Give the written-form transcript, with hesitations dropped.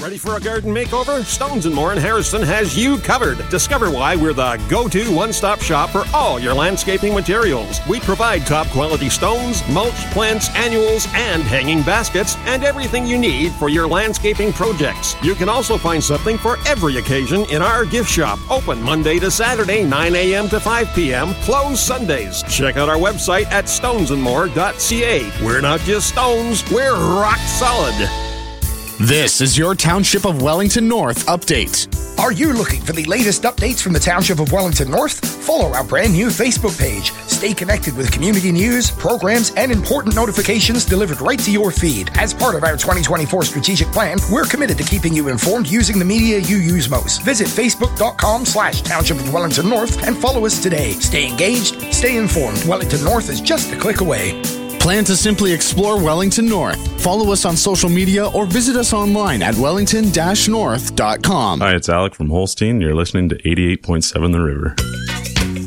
Ready for a garden makeover? Stones & More in Harrison has you covered. Discover why we're the go-to one-stop shop for all your landscaping materials. We provide top-quality stones, mulch, plants, annuals, and hanging baskets, and everything you need for your landscaping projects. You can also find something for every occasion in our gift shop. Open Monday to Saturday, 9 a.m. to 5 p.m. Closed Sundays. Check out our website at stonesandmore.ca. We're not just stones, we're rock solid. This is your Township of Wellington North update. Are you looking for the latest updates from the Township of Wellington North? Follow our brand new Facebook page. Stay connected with community news, programs, and important notifications delivered right to your feed. As part of our 2024 strategic plan, we're committed to keeping you informed using the media you use most. Visit facebook.com/Township of Wellington North and follow us today. Stay engaged, stay informed. Wellington North is just a click away. Plan to simply explore Wellington North. Follow us on social media or visit us online at wellington-north.com. Hi, it's Alec from Holstein. You're listening to 88.7 The River.